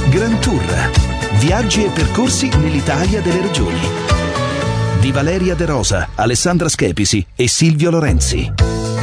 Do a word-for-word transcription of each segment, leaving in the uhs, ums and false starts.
Grand Tour. Viaggi e percorsi nell'Italia delle regioni. Di Valeria De Rosa, Alessandra Schepisi e Silvio Lorenzi.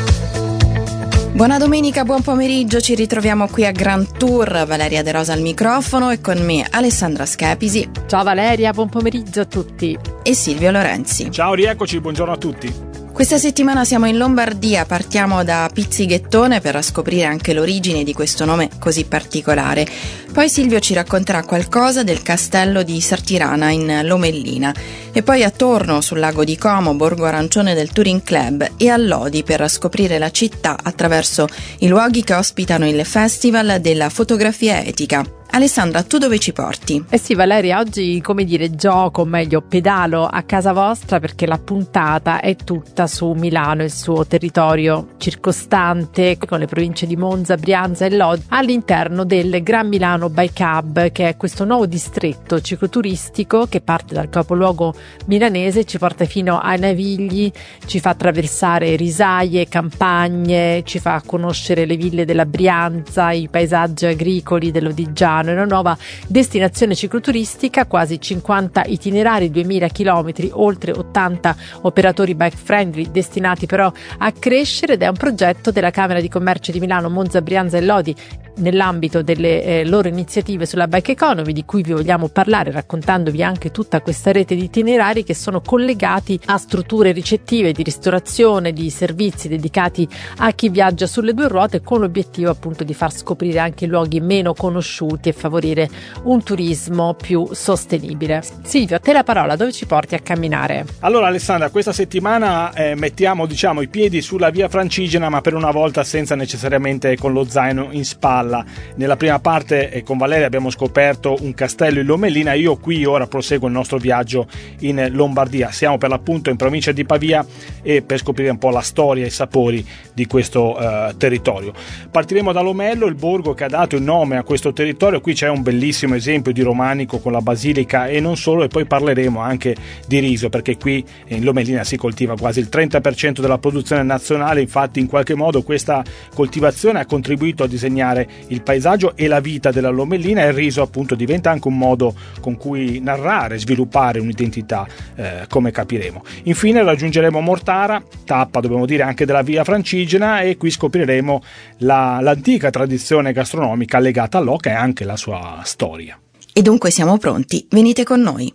Buona domenica, buon pomeriggio, ci ritroviamo qui a Grand Tour. Valeria De Rosa al microfono e con me Alessandra Schepisi. Ciao Valeria, buon pomeriggio a tutti. E Silvio Lorenzi. Ciao, rieccoci, buongiorno a tutti. Questa settimana siamo in Lombardia, partiamo da Pizzighettone per scoprire anche l'origine di questo nome così particolare. Poi Silvio ci racconterà qualcosa del castello di Sartirana in Lomellina e poi a Torno sul lago di Como, borgo arancione del Touring Club, e a Lodi per scoprire la città attraverso i luoghi che ospitano il Festival della fotografia etica. Alessandra, tu dove ci porti? Eh sì Valeria, oggi come dire gioco, o meglio pedalo a casa vostra perché la puntata è tutta su Milano e il suo territorio circostante con le province di Monza, Brianza e Lodi all'interno del Gran Milano Bike Hub, che è questo nuovo distretto cicloturistico che parte dal capoluogo milanese, ci porta fino ai Navigli, ci fa attraversare risaie, campagne, ci fa conoscere le ville della Brianza, i paesaggi agricoli dell'Odigiano. È una nuova destinazione cicloturistica, quasi cinquanta itinerari, duemila chilometri, oltre ottanta operatori bike friendly destinati però a crescere, ed è un progetto della Camera di Commercio di Milano, Monza, Brianza e Lodi nell'ambito delle eh, loro iniziative sulla bike economy, di cui vi vogliamo parlare raccontandovi anche tutta questa rete di itinerari che sono collegati a strutture ricettive di ristorazione, di servizi dedicati a chi viaggia sulle due ruote, con l'obiettivo appunto di far scoprire anche luoghi meno conosciuti e favorire un turismo più sostenibile. Silvio, a te la parola, dove ci porti a camminare? Allora Alessandra, questa settimana eh, mettiamo diciamo i piedi sulla via Francigena, ma per una volta senza necessariamente con lo zaino in spalla. Nella prima parte eh, con Valeria abbiamo scoperto un castello in Lomellina, io qui ora proseguo il nostro viaggio in Lombardia. Siamo per l'appunto in provincia di Pavia e per scoprire un po' la storia e i sapori di questo eh, territorio. Partiremo da Lomello, il borgo che ha dato il nome a questo territorio. Qui c'è un bellissimo esempio di romanico con la basilica e non solo, e poi parleremo anche di riso, perché qui in Lomellina si coltiva quasi il trenta per cento della produzione nazionale. Infatti in qualche modo questa coltivazione ha contribuito a disegnare il paesaggio e la vita della Lomellina, e il riso appunto diventa anche un modo con cui narrare, sviluppare un'identità, eh, come capiremo. Infine raggiungeremo Mortara, tappa dobbiamo dire anche della via Francigena, e qui scopriremo la, l'antica tradizione gastronomica legata all'oca e anche la sua storia. E dunque siamo pronti, venite con noi.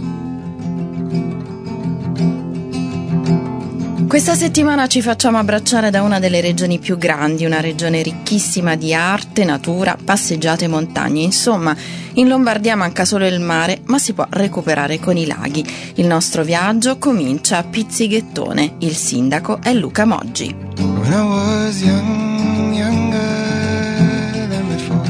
Questa settimana ci facciamo abbracciare da una delle regioni più grandi, una regione ricchissima di arte, natura, passeggiate e montagne. Insomma, in Lombardia manca solo il mare, ma si può recuperare con i laghi. Il nostro viaggio comincia a Pizzighettone. Il sindaco è Luca Moggi. When I was young, younger than before.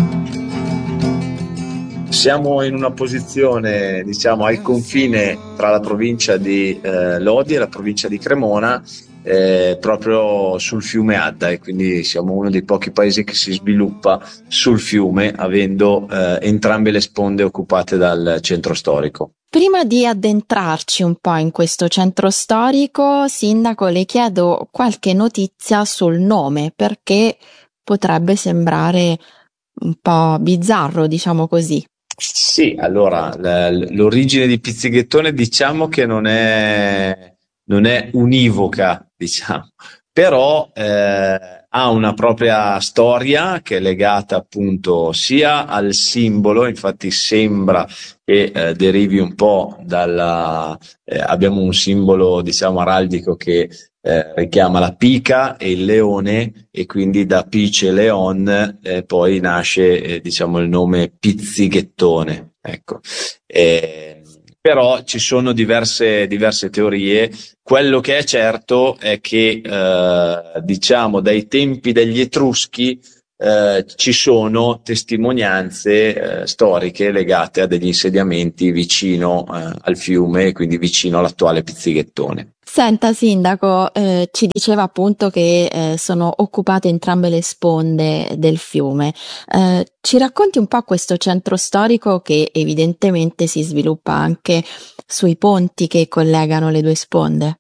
Siamo in una posizione, diciamo, al confine tra la provincia di eh, Lodi e la provincia di Cremona, eh, proprio sul fiume Adda, e quindi siamo uno dei pochi paesi che si sviluppa sul fiume, avendo eh, entrambe le sponde occupate dal centro storico. Prima di addentrarci un po' in questo centro storico, sindaco, le chiedo qualche notizia sul nome, perché potrebbe sembrare un po' bizzarro, diciamo così. Sì, allora l'origine di Pizzighettone diciamo che non è, non è univoca, diciamo, però eh, ha una propria storia che è legata appunto sia al simbolo, infatti sembra che eh, derivi un po' dalla... Eh, abbiamo un simbolo diciamo araldico che Eh, richiama la pica e il leone, e quindi da Pice Leon eh, poi nasce eh, diciamo il nome Pizzighettone, ecco. Eh, però ci sono diverse diverse teorie. Quello che è certo è che eh, diciamo dai tempi degli Etruschi eh, ci sono testimonianze eh, storiche legate a degli insediamenti vicino eh, al fiume, quindi vicino all'attuale Pizzighettone. Senta sindaco, eh, ci diceva appunto che eh, sono occupate entrambe le sponde del fiume. Eh, ci racconti un po' questo centro storico che evidentemente si sviluppa anche sui ponti che collegano le due sponde?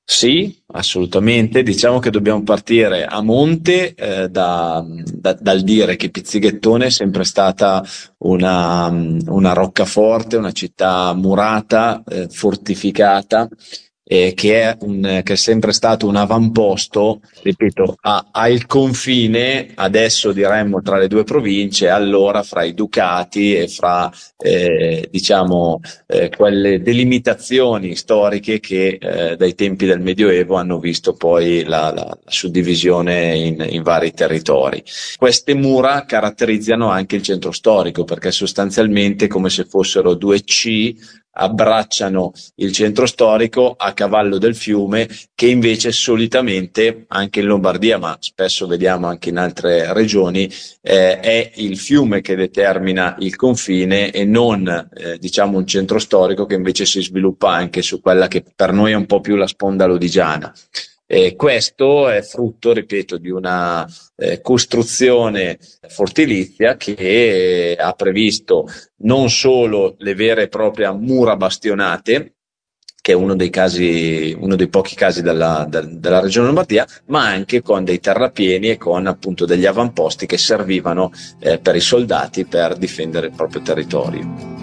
Sì, assolutamente. Diciamo che dobbiamo partire a monte eh, da, da- dal dire che Pizzighettone è sempre stata una, una roccaforte, una città murata, eh, fortificata, eh, che è, un, che è sempre stato un avamposto, ripeto, a- al confine, adesso diremmo tra le due province, allora fra i ducati e fra, eh, diciamo, eh, quelle delimitazioni storiche che eh, dai tempi del Medioevo hanno visto poi la, la- la suddivisione in, in vari territori. Queste mura caratterizzano anche il centro storico, perché sostanzialmente è come se fossero due C, abbracciano il centro storico a cavallo del fiume, che invece solitamente anche in Lombardia, ma spesso vediamo anche in altre regioni, eh, è il fiume che determina il confine e non eh, diciamo un centro storico che invece si sviluppa anche su quella che per noi è un po' più la sponda lodigiana. E questo è frutto, ripeto, di una eh, costruzione fortilizia che ha previsto non solo le vere e proprie mura bastionate, che è uno dei casi, uno dei pochi casi della, del- della regione Lombardia, ma anche con dei terrapieni e con appunto degli avamposti che servivano eh, per i soldati per difendere il proprio territorio.